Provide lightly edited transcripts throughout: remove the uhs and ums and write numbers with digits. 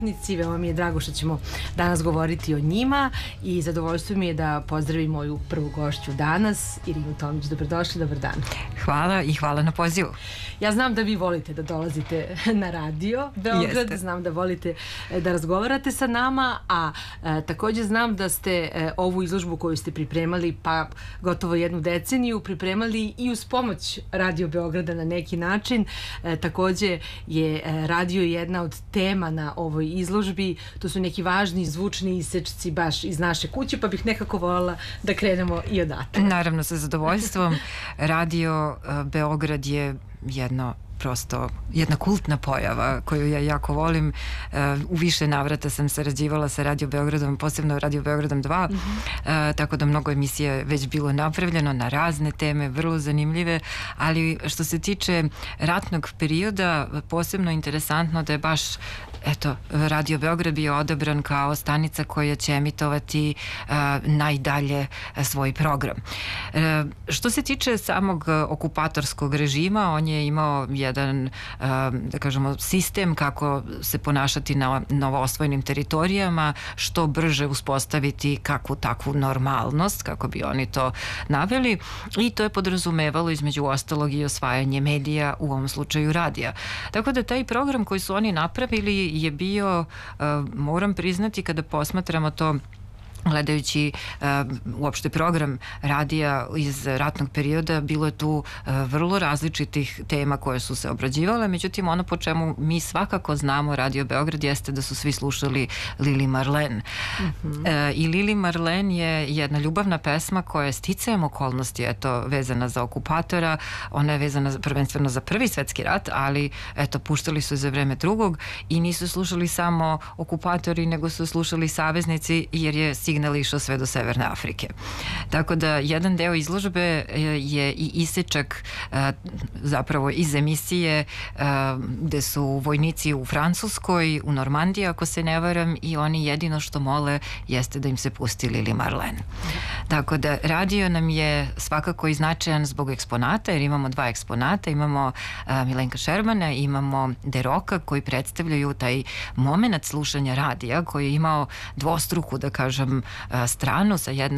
Veoma mi je drago što ćemo danas govoriti o njima i zadovoljstvo mi je da pozdravim moju prvu gošću danas, Irinu Tomić. Dobrodošli, dobar dan. Hvala i hvala na pozivu. Ja znam da vi volite da dolazite na radio Beograd, znam da volite da razgovarate sa nama, a takođe znam da ste ovu izložbu koju ste pripremali pa gotovo jednu deceniju pripremali i uz pomoć Radio Beograda na neki način. Takođe je radio jedna od tema na ovoj izložbi, to su neki važni zvučni isečci baš iz naše kuće, pa bih nekako voljela da krenemo i odatle. Naravno, sa zadovoljstvom. Radio Beograd je jedna kultna pojava koju ja jako volim. U više navrata sam sarađivala sa Radio Beogradom, posebno Radio Beogradom 2, tako da mnogo emisija je već bilo napravljeno na razne teme, vrlo zanimljive, ali što se tiče ratnog perioda, posebno interesantno da je baš Radio Beograd bio odabran kao stanica koja će emitovati najdalje svoj program. Što se tiče samog okupatorskog režima, on je imao jedan, da kažemo, sistem kako se ponašati na novoosvojenim teritorijama, što brže uspostaviti kakvu takvu normalnost, kako bi oni to naveli, i to je podrazumevalo između ostalog i osvajanje medija, u ovom slučaju radija. Tako da taj program koji su oni napravili je bio, moram priznati, kada posmatramo to gledajući uopšte program radija iz ratnog perioda, bilo je tu vrlo različitih tema koje su se obrađivale, međutim ono po čemu mi svakako znamo Radio Beograd jeste da su svi slušali Lili Marlene. I Lili Marlene je jedna ljubavna pesma koja je sticajem okolnosti vezana za okupatora, ona je vezana prvenstveno za Prvi svetski rat, ali puštali su za vreme drugog i nisu slušali samo okupatori, nego su slušali saveznici, jer je signal išao sve do Severne Afrike. Tako da jedan deo izložbe je i isečak zapravo iz emisije gde su vojnici u Francuskoj, u Normandiji, ako se ne varam, i oni jedino što mole jeste da im se pusti Lili Marlene. Tako da radio nam je svakako i značajan zbog eksponata, jer imamo dva eksponata, imamo Milenka Šermana, imamo De Roka, koji predstavljaju taj moment slušanja radija, koji je imao dvostruku, da kažem, stranu.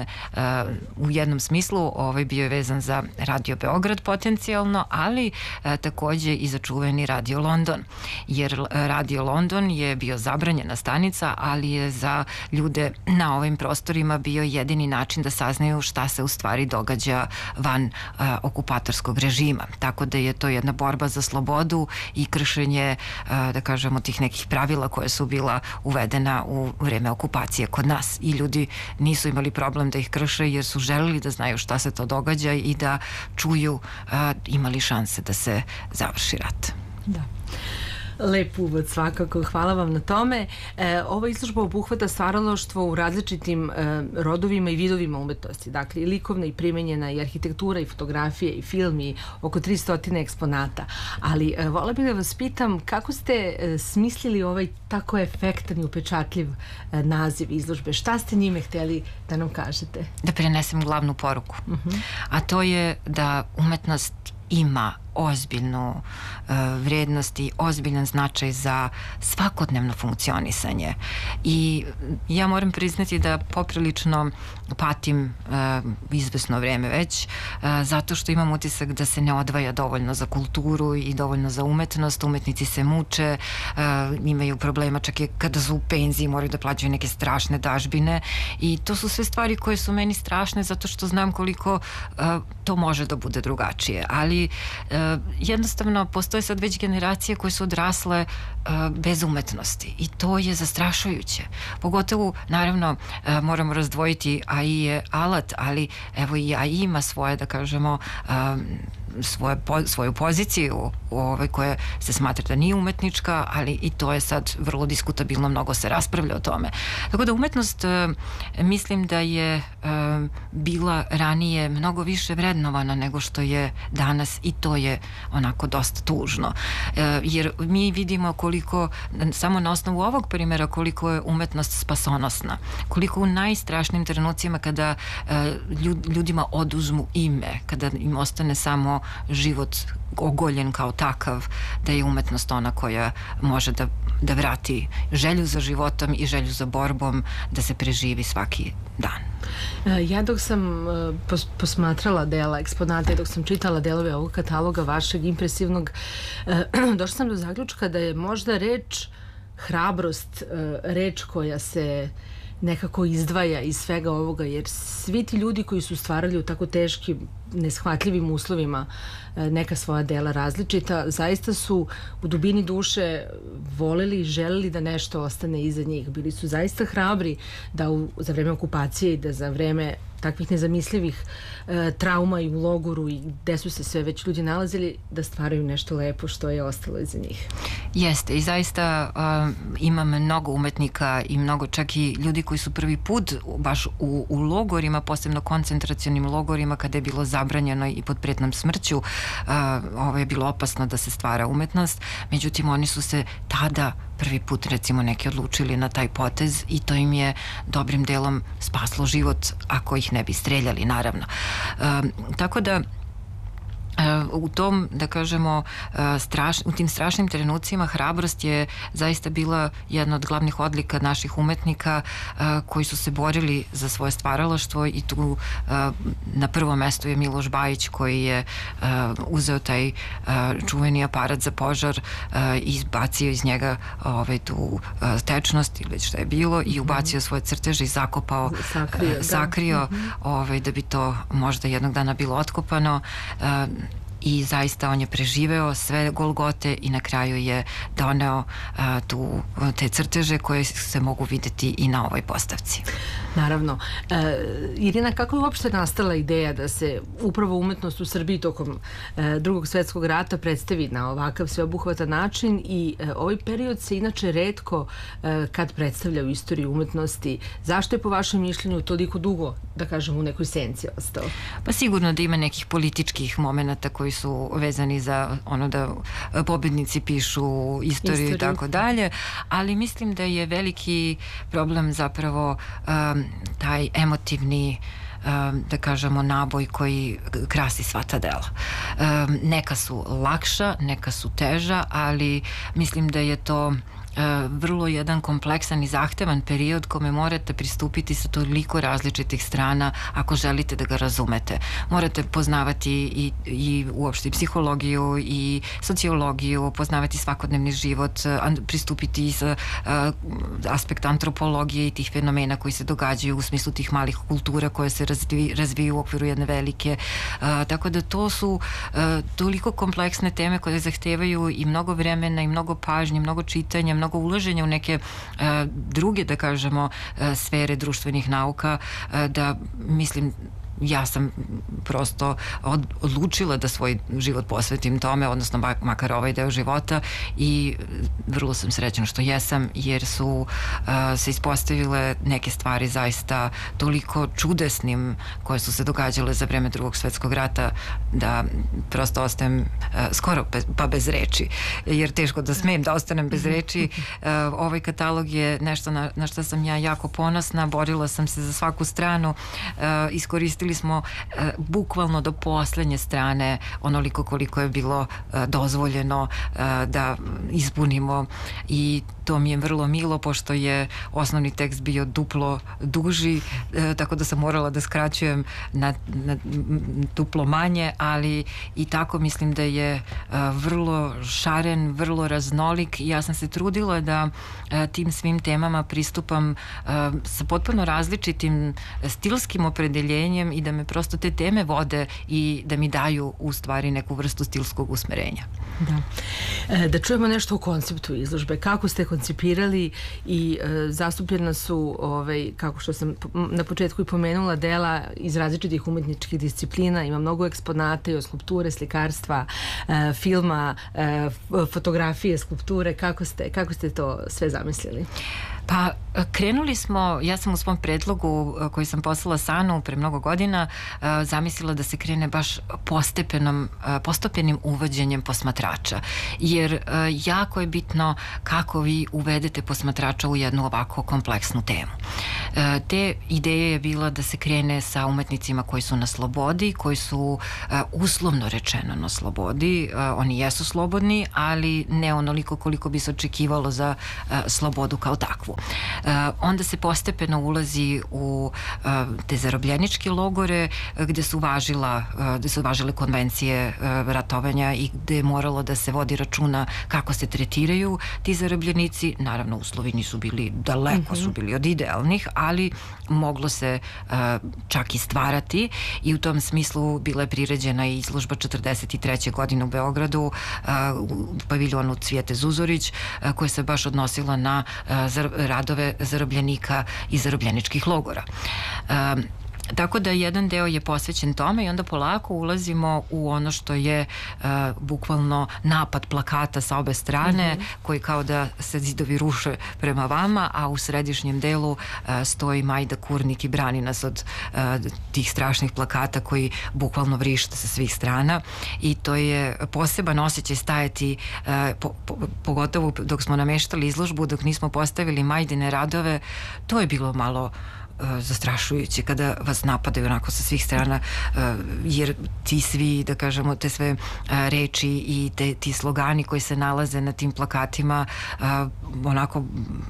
U jednom smislu bio je vezan za Radio Beograd potencijalno, ali takođe i za čuveni Radio London, jer Radio London je bio zabranjena stanica, ali je za ljude na ovim prostorima bio jedini način da saznaju šta se u stvari događa van okupatorskog režima. Tako da je to jedna borba za slobodu i kršenje, da kažemo, tih nekih pravila koje su bila uvedena u vreme okupacije kod nas, i ljudi nisu imali problem da ih krše, jer su želeli da znaju šta se to događa i da čuju imali šanse da se završi rat. Da. Lep uvod svakako, hvala vam na tome. Ova izložba obuhvata stvaralaštvo u različitim rodovima i vidovima umetnosti, dakle i likovna i primenjena i arhitektura i fotografije i film i oko 300 eksponata. Ali vola bih da vas pitam kako ste smislili ovaj tako efektan i upečatljiv naziv izložbe? Šta ste njime hteli da nam kažete? Da prenesem glavnu poruku, a to je da umetnost ima ozbiljnu vrednost i ozbiljan značaj za svakodnevno funkcionisanje. I ja moram priznati da poprilično patim izvesno vreme već, zato što imam utisak da se ne odvaja dovoljno za kulturu i dovoljno za umetnost. Umetnici se muče, imaju problema čak i kada su u penziji, moraju da plaćaju neke strašne dažbine, i to su sve stvari koje su meni strašne, zato što znam koliko to može da bude drugačije. Ali jednostavno postoje sad već generacije koje su odrasle bez umetnosti, i to je zastrašujuće. Pogotovo, naravno, moramo razdvojiti, AI je alat, ali evo i AI ima svoje, da kažemo, svoju poziciju koja se smatra da nije umetnička, ali i to je sad vrlo diskutabilno, mnogo se raspravlja o tome. Tako da umetnost, mislim da je bila ranije mnogo više vrednovana nego što je danas, i to je onako dosta tužno. Jer mi vidimo koliko, samo na osnovu ovog primjera, koliko je umetnost spasonosna, koliko u najstrašnijim trenucima kada ljudima oduzmu ime, kada im ostane samo život ogoljen kao takav, da je umetnost ona koja može da vrati želju za životom i želju za borbom, da se preživi svaki dan. Ja dok sam posmatrala dela eksponata i dok sam čitala delove ovog kataloga vašeg impresivnog, došla sam do zaključka da je možda reč hrabrost, reč koja se nekako izdvaja iz svega ovoga, jer svi ti ljudi koji su stvarali u tako teškim, neshvatljivim uslovima neka svoja dela različita, zaista su u dubini duše voleli i želeli da nešto ostane iza njih. Bili su zaista hrabri da za vreme okupacije i da za vreme takvih nezamislivih trauma i u logoru i gde su se sve već ljudi nalazili, da stvaraju nešto lepo što je ostalo iza njih. Jeste, i zaista ima mnogo umetnika i mnogo čak i ljudi koji su prvi put baš u logorima, posebno koncentracionim logorima, kada je bilo zabranjeno i pod pretnjom smrću, ovo je bilo opasno da se stvara umetnost, međutim oni su se tada prvi put recimo neki odlučili na taj potez i to im je dobrim delom spaslo život, ako ih ne bi streljali, naravno. Tako da u tom, da kažemo, u tim strašnim trenucima hrabrost je zaista bila jedna od glavnih odlika naših umetnika koji su se borili za svoje stvaralaštvo i tu na prvom mestu je Miloš Bajić koji je uzeo taj čuveni aparat za požar i izbacio iz njega tu tečnost ili što je bilo i ubacio svoje crteže i zakopao, sakrio da bi to možda jednog dana bilo otkopano. I zaista on je preživeo sve golgote i na kraju je doneo te crteže koje se mogu videti i na ovoj postavci. Naravno. Irina, kako je uopšte nastala ideja da se upravo umetnost u Srbiji tokom Drugog svjetskog rata predstavi na ovakav sveobuhvatan način i ovaj period se inače retko kad predstavlja u istoriji umetnosti. Zašto je po vašem mišljenju toliko dugo, da kažem, u nekoj senci ostao? Pa sigurno da ima nekih političkih momenata koji su vezani za ono da pobednici pišu istoriju i tako dalje, ali mislim da je veliki problem zapravo taj emotivni, da kažemo, naboj koji krasi sva ta dela. Neka su lakša, neka su teža, ali mislim da je to vrlo jedan kompleksan i zahtevan period kome morate pristupiti sa toliko različitih strana ako želite da ga razumete. Morate poznavati i uopšte psihologiju i sociologiju, poznavati svakodnevni život, pristupiti i sa aspekta antropologije i tih fenomena koji se događaju u smislu tih malih kultura koje se razviju u okviru jedne velike. Tako da to su toliko kompleksne teme koje zahtevaju i mnogo vremena i mnogo pažnje, mnogo čitanja, mnogo ulaženja u neke druge, da kažemo, sfere društvenih nauka, da mislim ja sam prosto odlučila da svoj život posvetim tome, odnosno makar ovaj deo života i vrlo sam srećna što jesam, jer su se ispostavile neke stvari zaista toliko čudesnim koje su se događale za vreme Drugog svjetskog rata da prosto ostajem skoro pa bez reči, jer teško da smem da ostanem bez reči. Ovaj katalog je nešto na što sam ja jako ponosna, borila sam se za svaku stranu, iskoristili smo bukvalno do poslednje strane onoliko koliko je bilo dozvoljeno da ispunimo i to mi je vrlo milo pošto je osnovni tekst bio duplo duži, tako da sam morala da skraćujem na duplo manje, ali i tako mislim da je vrlo šaren, vrlo raznolik i ja sam se trudila da tim svim temama pristupam sa potpuno različitim stilskim opredeljenjem i da me prosto te teme vode i da mi daju u stvari neku vrstu stilskog usmerenja. Da čujemo nešto o konceptu izložbe. Kako ste koncipirali i zastupljena su, kako što sam na početku i pomenula, dela iz različitih umetničkih disciplina. Ima mnogo eksponata i od skulpture, slikarstva, filma, fotografije, skulpture. Kako ste to sve zamislili? Pa krenuli smo, ja sam u svom predlogu koji sam poslala Sanu pre mnogo godina zamislila da se krene baš postepenim uvođenjem posmatrača, jer jako je bitno kako vi uvedete posmatrača u jednu ovako kompleksnu temu. Te ideje je bila da se krene sa umetnicima koji su na slobodi, koji su uslovno rečeno na slobodi, oni jesu slobodni, ali ne onoliko koliko bi se očekivalo za slobodu kao takvu. Onda se postepeno ulazi u te zarobljeničke logore gde su važile konvencije ratovanja i gde je moralo da se vodi računa kako se tretiraju ti zarobljenici. Naravno, uslovi nisu bili, daleko su bili od idealnih, ali moglo se čak i stvarati i u tom smislu bila je priređena i izložba 43. godine u Beogradu u paviljonu Cvijete Zuzorić koja se baš odnosila na radove zarobljenika i zarobljeničkih logora. Tako da jedan deo je posvećen tome i onda polako ulazimo u ono što je bukvalno napad plakata sa obe strane koji kao da se zidovi ruše prema vama, a u središnjem delu stoji Majda Kurnik i brani nas od tih strašnih plakata koji bukvalno vrište sa svih strana i to je poseban osjećaj stajati pogotovo dok smo nameštali izložbu, dok nismo postavili Majdine radove, to je bilo malo zastrašujuće kada vas napadaju onako sa svih strana, jer ti svi, da kažemo, te sve reči i ti slogani koji se nalaze na tim plakatima onako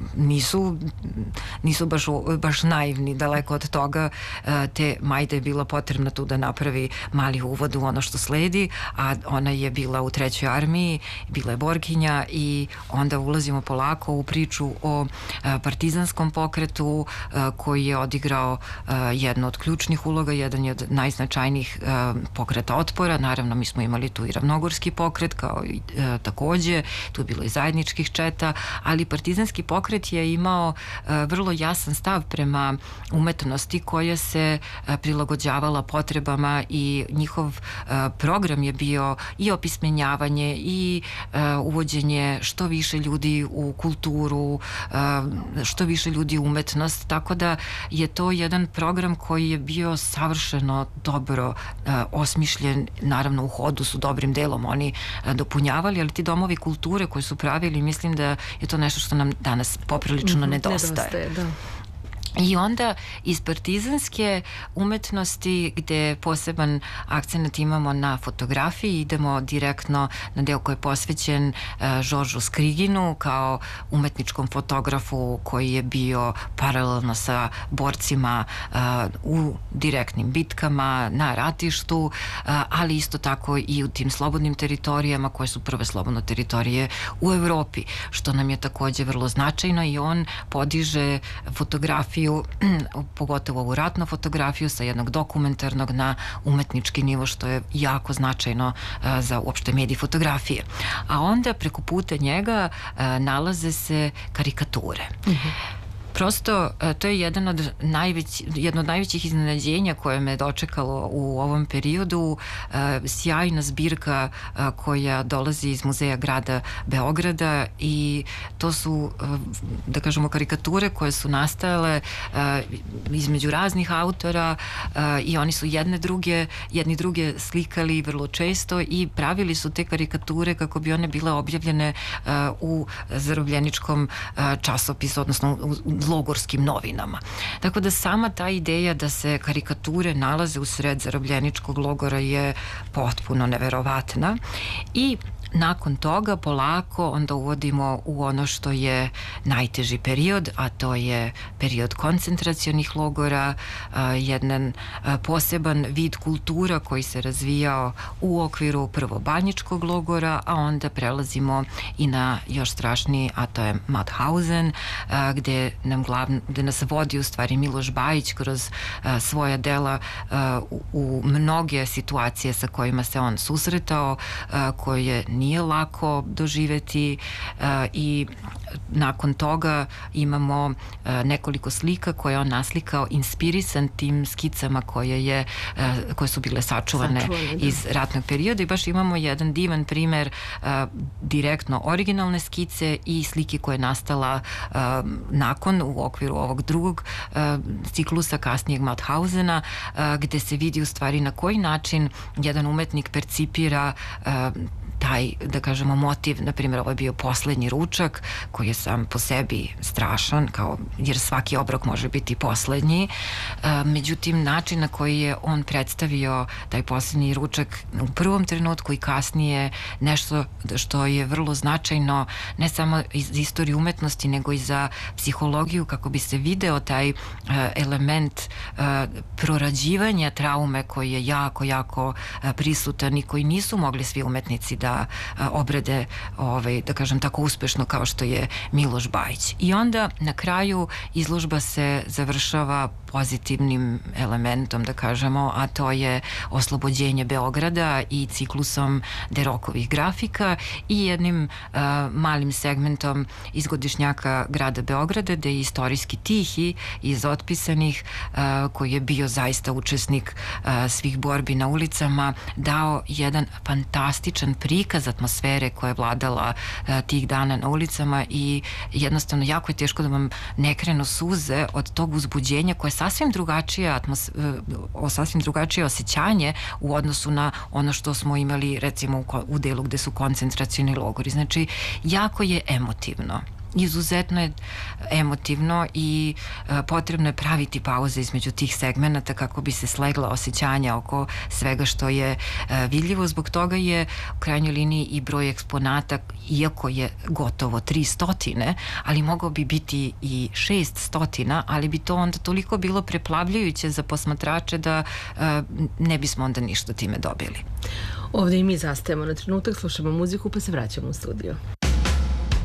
nisu baš naivni, daleko od toga. Te Majda je bila potrebna tu da napravi mali uvod u ono što sledi, a ona je bila u 3. armiji, bila je borkinja i onda ulazimo polako u priču o partizanskom pokretu koji je odigrao jednu od ključnih uloga, jedan je od najznačajnijih pokreta otpora. Naravno, mi smo imali tu i ravnogorski pokret, kao i takođe, tu je bilo i zajedničkih četa, ali partizanski pokret je imao vrlo jasan stav prema umetnosti koja se prilagođavala potrebama i njihov program je bio i opismenjavanje i uvođenje što više ljudi u kulturu, što više ljudi u umetnost, tako da je to jedan program koji je bio savršeno dobro osmišljen, naravno u hodu su dobrim delom oni dopunjavali, ali ti domovi kulture koji su pravili, mislim da je to nešto što nam danas poprilično nedostaje. Da. I onda iz partizanske umetnosti gde poseban akcenat imamo na fotografiji, idemo direktno na deo koji je posvećen Žoržu Skriginu kao umetničkom fotografu koji je bio paralelno sa borcima u direktnim bitkama, na ratištu, ali isto tako i u tim slobodnim teritorijama koje su prve slobodne teritorije u Evropi, što nam je takođe vrlo značajno i on podiže fotografiju, pogotovo ovu ratnu fotografiju sa jednog dokumentarnog na umetnički nivo, što je jako značajno za uopšte medij fotografije. A onda preko puta njega nalaze se karikature. Prosto, to je jedno od najvećih iznenađenja koje me dočekalo u ovom periodu. Sjajna zbirka koja dolazi iz Muzeja grada Beograda i to su, da kažemo, karikature koje su nastajale između raznih autora i oni su jedni druge slikali vrlo često i pravili su te karikature kako bi one bile objavljene u zarobljeničkom časopisu, odnosno u logorskim novinama. Tako da sama ta ideja da se karikature nalaze u sred zarobljeničkog logora je potpuno neverovatna i nakon toga polako onda uvodimo u ono što je najteži period, a to je period koncentracionih logora, jedan poseban vid kultura koji se razvijao u okviru prvo banjičkog logora, a onda prelazimo i na još strašniji, a to je Mauthausen, gde nas vodi u stvari Miloš Bajić kroz svoja dela u mnoge situacije sa kojima se on susretao, koje nije lako doživeti i nakon toga imamo nekoliko slika koje on naslikao inspirisan tim skicama koje su bile sačuvane iz ratnog perioda i baš imamo jedan divan primer direktno originalne skice i slike koje je nastala nakon u okviru ovog drugog ciklusa kasnijeg Mauthausena gde se vidi u stvari na koji način jedan umetnik percipira taj, da kažemo, motiv, na primjer, ovo je bio poslednji ručak, koji je sam po sebi strašan, jer svaki obrok može biti poslednji. Međutim, način na koji je on predstavio taj poslednji ručak u prvom trenutku i kasnije nešto što je vrlo značajno, ne samo iz istorije umetnosti, nego i za psihologiju, kako bi se video taj element prorađivanja traume koji je jako, jako prisutan i koji nisu mogli svi umetnici da obrade, da kažem tako uspešno kao što je Miloš Bajić. I onda na kraju izložba se završava pozitivnim elementom, da kažemo, a to je oslobođenje Beograda i ciklusom Derokovih grafika i jednim malim segmentom iz godišnjaka grada Beograda, gde je istorijski Tihi iz Otpisanih, koji je bio zaista učesnik svih borbi na ulicama, dao jedan fantastičan prikaz atmosfere koja je vladala tih dana na ulicama i jednostavno jako je teško da vam ne krenu suze od tog uzbuđenja koje je sasvim drugačije osjećanje u odnosu na ono što smo imali recimo u delu gde su koncentracioni logori. Znači, jako je emotivno. Izuzetno je emotivno i potrebno je praviti pauze između tih segmenata kako bi se slegla osjećanja oko svega što je vidljivo. Zbog toga je u krajnjoj liniji i broj eksponata, iako je gotovo 300, ali mogao bi biti i 600, ali bi to onda toliko bilo preplavljujuće za posmatrače da ne bismo onda ništa time dobili. Ovde i mi zastajemo na trenutak, slušamo muziku pa se vraćamo u studio.